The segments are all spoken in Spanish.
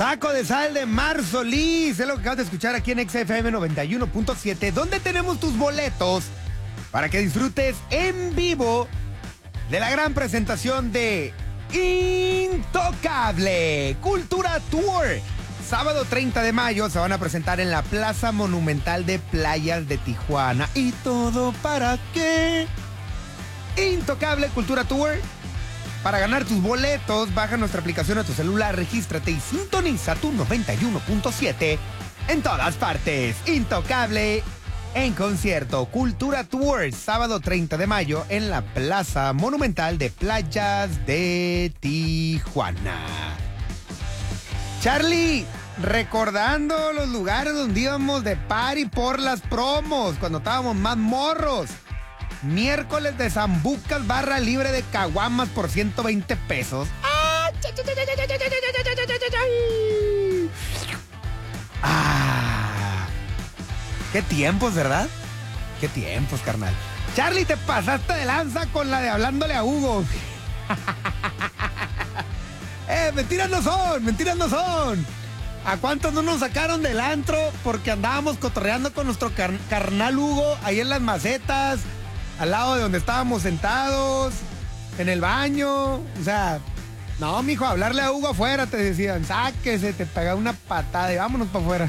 Saco de sal de Mar Solís, es lo que acabas de escuchar aquí en XFM 91.7, donde tenemos tus boletos para que disfrutes en vivo de la gran presentación de Intocable Cultura Tour. Sábado 30 de mayo se van a presentar en la Plaza Monumental de Playas de Tijuana. ¿Y todo para qué? Intocable Cultura Tour. Para ganar tus boletos, baja nuestra aplicación a tu celular, regístrate y sintoniza tu 91.7 en todas partes. Intocable en concierto. Cultura Tour, sábado 30 de mayo en la Plaza Monumental de Playas de Tijuana. Charlie, recordando los lugares donde íbamos de party por las promos, cuando estábamos más morros. Miércoles de Zambucas, barra libre de caguamas por 120 pesos. Qué tiempos, ¿verdad? Qué tiempos, carnal. Charlie, te pasaste de lanza con la de hablándole a Hugo. Mentiras no son, mentiras no son. ¿A cuántos no nos sacaron del antro porque andábamos cotorreando con nuestro carnal Hugo ahí en las macetas? Al lado de donde estábamos sentados, en el baño, o sea, no, mijo, hablarle a Hugo afuera, te decían, sáquese, te pega una patada y vámonos para afuera.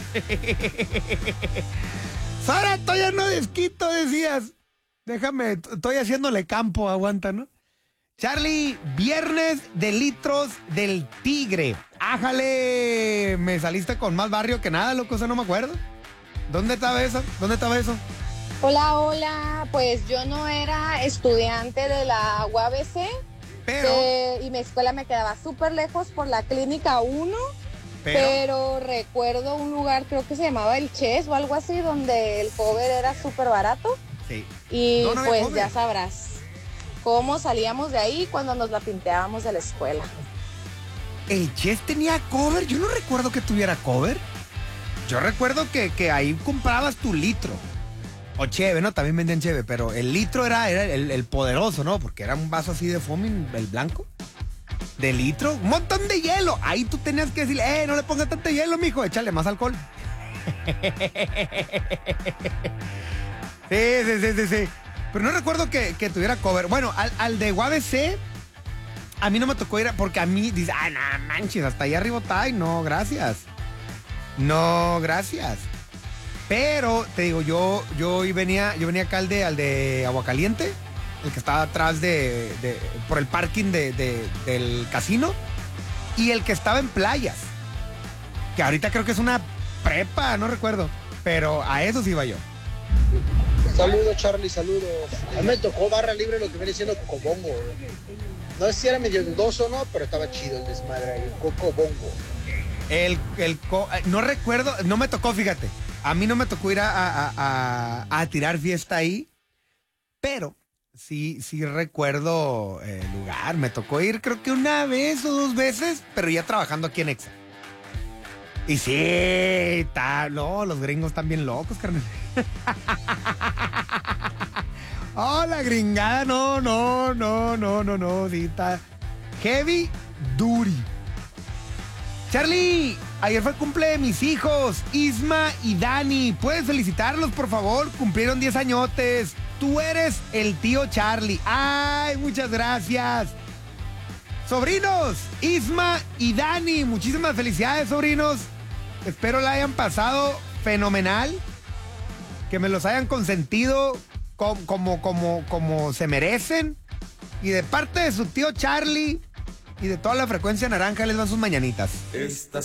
Sara, todavía no desquito, decías. Déjame, estoy haciéndole campo, aguanta, ¿no? Charlie, viernes de litros del Tigre. Ájale, me saliste con más barrio que nada, loco, eso no me acuerdo. ¿Dónde estaba eso? ¿Dónde estaba eso? Hola, pues yo no era estudiante de la UABC, y mi escuela me quedaba súper lejos por la Clínica 1, pero recuerdo un lugar, creo que se llamaba El Chess o algo así, donde el cover era súper barato. Sí. Y no pues cover. ya sabrás cómo salíamos de ahí cuando nos la pinteábamos de la escuela. ¿El Chess tenía cover? Yo no recuerdo que tuviera cover. Yo recuerdo que ahí comprabas tu litro. O cheve, ¿no? También vendían cheve, pero el litro era el poderoso, ¿no? Porque era un vaso así de foaming, el blanco. De litro, un montón de hielo. Ahí tú tenías que decirle, no le pongas tanto hielo, mijo, échale más alcohol. Sí. Pero no recuerdo que tuviera cover. Bueno, al de UABC, a mí no me tocó ir, porque a mí dice, no manches, hasta allá arriba está, y no, gracias. No, gracias. Pero, te digo, yo venía acá al de Aguacaliente, el que estaba atrás por el parking del casino, y el que estaba en Playas, que ahorita creo que es una prepa, no recuerdo, pero a esos iba yo. Saludos, Charlie, saludos. A mí me tocó barra libre lo que viene siendo Cocobongo. No sé si era medio dudoso o no, pero estaba chido el desmadre ahí, el Cocobongo. No recuerdo, no me tocó, fíjate. A mí no me tocó ir a tirar fiesta ahí, pero sí recuerdo el lugar. Me tocó ir creo que una vez o dos veces, pero ya trabajando aquí en Exa. Y sí, no, los gringos están bien locos, carnal. Oh, la gringada, no, sí, está heavy duty. Charlie, ayer fue el cumple de mis hijos, Isma y Dani. ¿Puedes felicitarlos, por favor? Cumplieron 10 añotes. Tú eres el tío Charlie. Ay, muchas gracias. Sobrinos, Isma y Dani, muchísimas felicidades, sobrinos. Espero la hayan pasado fenomenal. Que me los hayan consentido como se merecen. Y de parte de su tío Charlie y de toda la frecuencia naranja les dan sus mañanitas.